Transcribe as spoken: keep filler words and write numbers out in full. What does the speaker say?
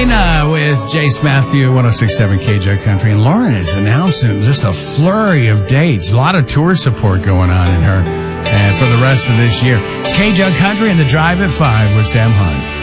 Rain uh, with Jace Matthew, one oh six point seven K J Country. And Lauren is announcing just a flurry of dates. A lot of tour support going on in her and for the rest of this year. It's K J Country and the Drive at five with Sam Hunt.